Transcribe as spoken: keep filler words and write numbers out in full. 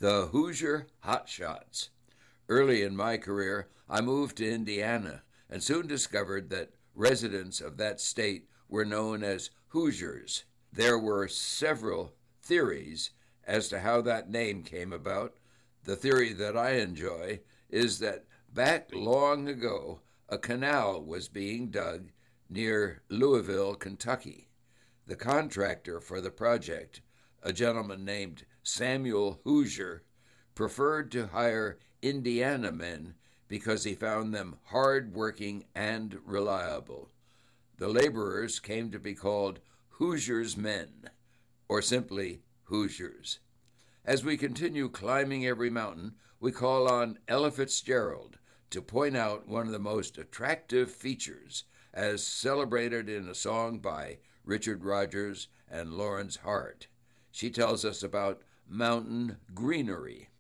The Hoosier Hotshots. Early in my career, I moved to Indiana and soon discovered that residents of that state were known as Hoosiers. There were several theories as to how that name came about. The theory that I enjoy is that back long ago, a canal was being dug near Louisville, Kentucky. The contractor for the project, a gentleman named Samuel Hoosier, preferred to hire Indiana men because he found them hard-working and reliable. The laborers came to be called Hoosier's Men, or simply Hoosiers. As we continue climbing every mountain, we call on Ella Fitzgerald to point out one of the most attractive features as celebrated in a song by Richard Rodgers and Lawrence Hart. She tells us about mountain greenery.